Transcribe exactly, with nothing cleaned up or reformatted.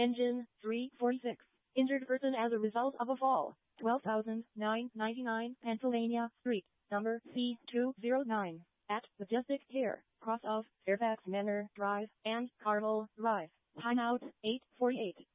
Engine three forty-six. Injured person as a result of a fall. twelve thousand nine hundred ninety-nine Pennsylvania Street, number C two oh nine, at Majestic Pier, cross of Fairfax Manor Drive and Carmel Drive. Timeout eight forty-eight.